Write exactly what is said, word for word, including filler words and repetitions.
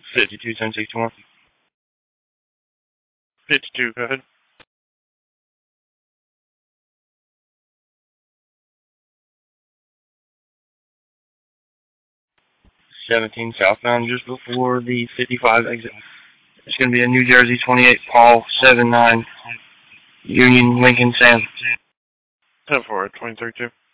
fifty-two, ten sixty-one. fifty-two, go ahead. seventeen southbound, just before the fifty-five exit. It's going to be a New Jersey twenty-eight Paul seven nine Union Lincoln Sam. ten four, twenty thirty-two.